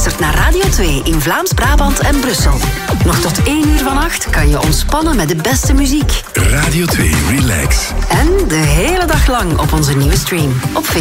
luistert naar Radio 2 in Vlaams-Brabant en Brussel. Nog tot 1 uur vannacht kan je ontspannen met de beste muziek. Radio 2 Relax. En de hele dag lang op onze nieuwe stream op Facebook.